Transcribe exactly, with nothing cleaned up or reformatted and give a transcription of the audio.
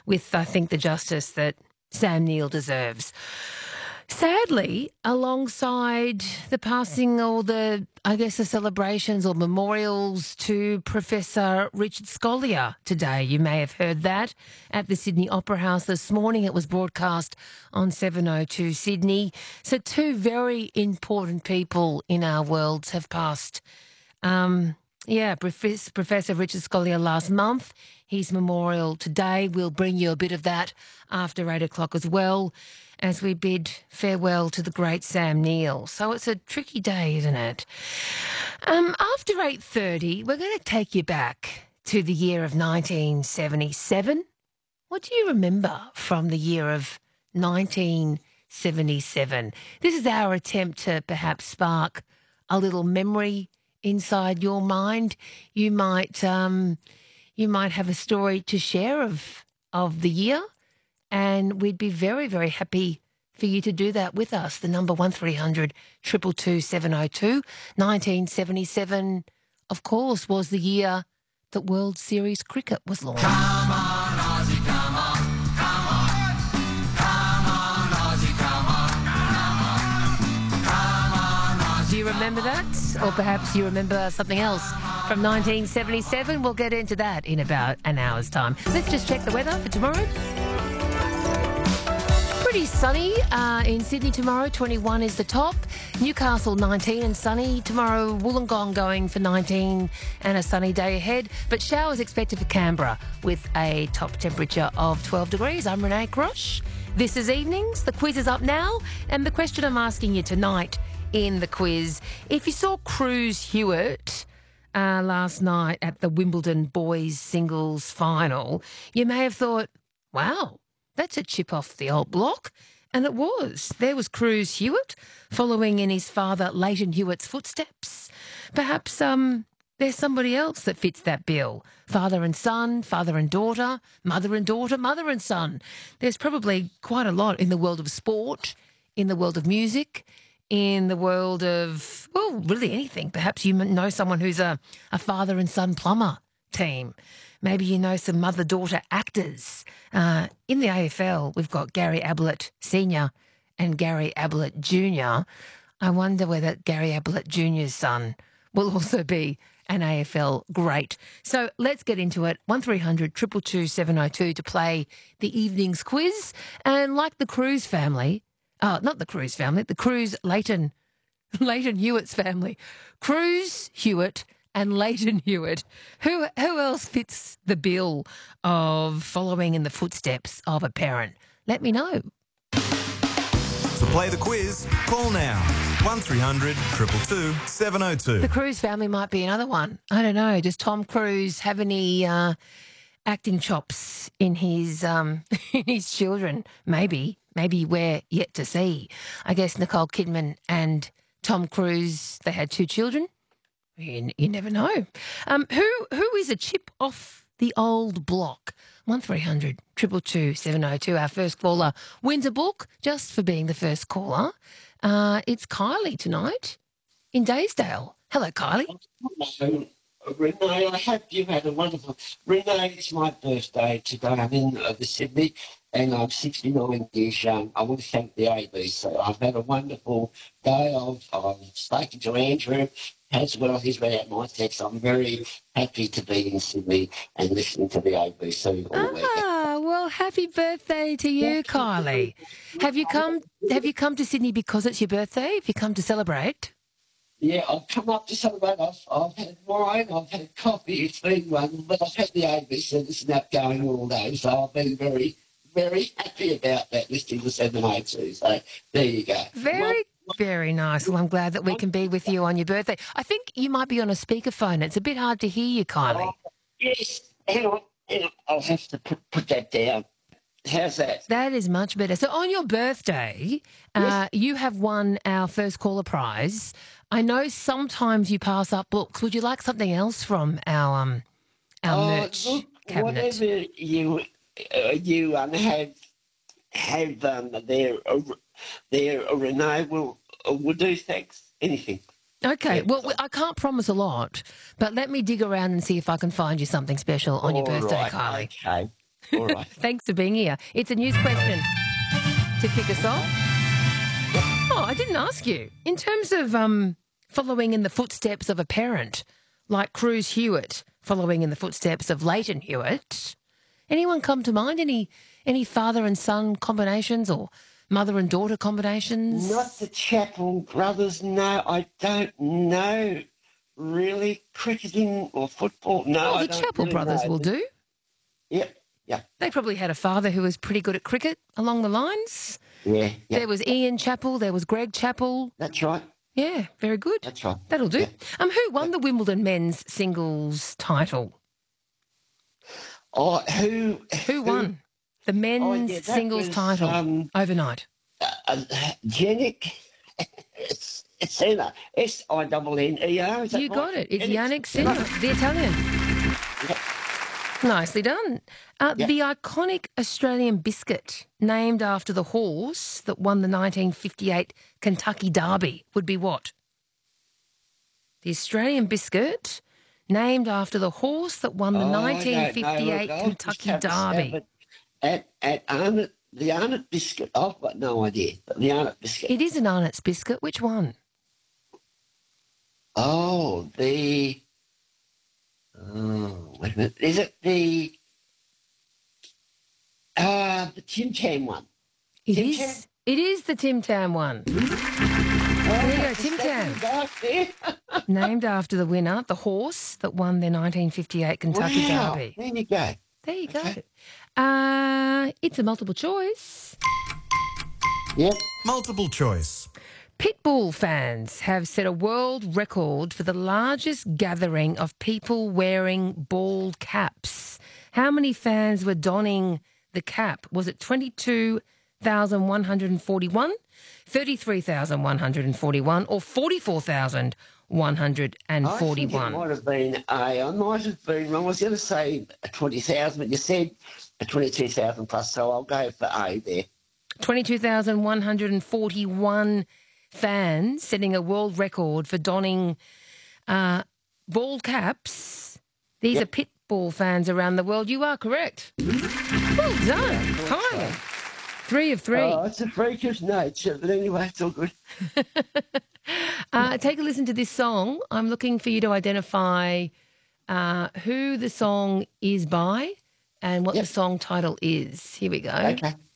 with, I think, the justice that Sam Neill deserves. Sadly, alongside the passing or the, I guess, the celebrations or memorials to Professor Richard Scolyer today, you may have heard that at the Sydney Opera House this morning. It was broadcast on seven oh two Sydney. So two very important people in our worlds have passed. Um, yeah, Professor Richard Scolyer last month. His memorial today. We'll bring you a bit of that after eight o'clock as well, as we bid farewell to the great Sam Neill. So it's a tricky day, isn't it? Um, after eight thirty, we're going to take you back to the year of nineteen seventy-seven. What do you remember from the year of nineteen seventy-seven? This is our attempt to perhaps spark a little memory inside your mind. You might um, you might have a story to share of of the year, and we'd be very, very happy for you to do that with us. The number one three hundred two two two seven oh two. nineteen seventy-seven, of course, was the year that World Series cricket was launched. Come on, Aussie, come on, come on. Come on, Aussie, come on, come on. Come on, Aussie. Do you remember that? Or perhaps you remember something else from nineteen seventy-seven? We'll get into that in about an hour's time. Let's just check the weather for tomorrow. Pretty sunny uh, in Sydney tomorrow. twenty-one is the top. Newcastle nineteen and sunny. Tomorrow Wollongong going for nineteen and a sunny day ahead. But showers expected for Canberra with a top temperature of twelve degrees. I'm Renee Crosh. This is Evenings. The quiz is up now. And the question I'm asking you tonight in the quiz, if you saw Cruz Hewitt uh, last night at the Wimbledon boys singles final, you may have thought, wow, that's a chip off the old block. And it was. There was Cruz Hewitt following in his father Leighton Hewitt's footsteps. Perhaps um, there's somebody else that fits that bill. Father and son, father and daughter, mother and daughter, mother and son. There's probably quite a lot in the world of sport, in the world of music, in the world of, well, really anything. Perhaps you know someone who's a, a father and son plumber team. Maybe you know some mother-daughter actors. Uh, in the A F L, we've got Gary Ablett Senior and Gary Ablett Junior I wonder whether Gary Ablett Junior's son will also be an A F L great. So let's get into it. one three hundred two two two seven oh two to play the evening's quiz. And like the Cruz family, uh, not the Cruz family, the Cruz Leighton, Leighton Hewitt's family, Cruz Hewitt and Leighton Hewitt. Who who else fits the bill of following in the footsteps of a parent? Let me know. To play the quiz, call now. one three hundred two two two seven oh two. The Cruise family might be another one. I don't know. Does Tom Cruise have any uh, acting chops in his um, in his children? Maybe. Maybe we're yet to see. I guess Nicole Kidman and Tom Cruise, they had two children. You, you never know. Um, who who is a chip off the old block? one three hundred two two two seven oh two. Our first caller wins a book just for being the first caller. Uh, it's Kylie tonight in Daysdale. Hello, Kylie. Hello, Renee. I hope you had a wonderful... Renee, it's my birthday today. I'm in uh, the Sydney and I'm sixty-nine years young. I want to thank the A B C. I've had a wonderful day. I've, I've spoken to Andrew as well. He's read out my text. I'm very happy to be in Sydney and listening to the A B C all weekend. Ah, well, happy birthday to you, Kylie. Have you come? Have you come to Sydney because it's your birthday? Have you come to celebrate? Yeah, I've come up to celebrate. I've, I've had wine, I've had coffee. It's been one, but I've had the A B C snap going all day, so I've been very, very happy about that, listening to seven oh two. So there you go. Very, very nice. Well, I'm glad that we can be with you on your birthday. I think you might be on a speakerphone. It's a bit hard to hear you, Kylie. Oh, yes, hang on, hang on. I'll have to put, put that down. How's that? That is much better. So on your birthday, uh, Yes. you have won our first caller prize. I know sometimes you pass up books. Would you like something else from our um, our Oh, merch look, cabinet? whatever you uh, you um, have have um, there, uh, there, uh, Renee will uh, will do. Thanks. Anything. Okay, Yeah. well, I can't promise a lot, but let me dig around and see if I can find you something special on your All birthday, right, Kylie. Okay. All right. Thanks for being here. It's a news question to kick us off. Oh, I didn't ask you. In terms of um, following in the footsteps of a parent, like Cruz Hewitt following in the footsteps of Leighton Hewitt, anyone come to mind? Any any father and son combinations or mother and daughter combinations? Not the Chapel brothers, no, I don't know. Really? Cricketing or football? No, Oh, I the don't Chapel really brothers know. will do. Yep, yep, They probably had a father who was pretty good at cricket along the lines. yeah, yep. There was Ian Chappell, there was Greg Chappell. That's right, Yeah, very good. that's right. That'll do. Yeah. Um, who won the Wimbledon men's singles title? Oh, who? Who won the men's Oh, yeah, that singles was, title um, overnight? Uh, uh, Yannick, it's it's Sinner. S I double N E R. is that You right? got it. It's Yannick Yannick Sinner, the Italian. Yep. Nicely done. Uh, Yep. The iconic Australian biscuit, named after the horse that won the nineteen fifty-eight Kentucky Derby, would be what? The Australian biscuit, named after the horse that won the Oh, I don't know. nineteen fifty-eight Look, I'll just Kentucky have to stab Derby. it At at Arnott, the Arnott biscuit. I've got no idea. But the Arnott biscuit. It is an Arnott's biscuit. Which one? Oh, the. Oh, wait a minute. Is it the? Uh, the Tim Tam one. It Tim is. Tam? It is the Tim Tam one. Oh, There you go, that's Tim the Tam. second guy there. Named after the winner, the horse that won the nineteen fifty-eight Kentucky Wow, Derby. there you go. There you go. Okay. Uh, it's a multiple choice. Yep. Multiple choice. Pitbull fans have set a world record for the largest gathering of people wearing bald caps. How many fans were donning the cap? Was it twenty-two thousand one hundred forty-one, thirty-three thousand one hundred forty-one, or forty-four thousand one hundred I think it forty-one? might have been a, I might have been wrong. I was going to say a twenty thousand, but you said a twenty-two thousand plus, so I'll go for A there. twenty-two thousand one hundred forty-one fans setting a world record for donning uh, bald caps. These Yep. are Pitbull fans around the world. You are correct. Well done. Tying. Three of three. Oh, it's a freak of nature, but anyway, it's all good. Uh, take a listen to this song. I'm looking for you to identify uh, who the song is by and what Yep. the song title is. Here we go. Okay.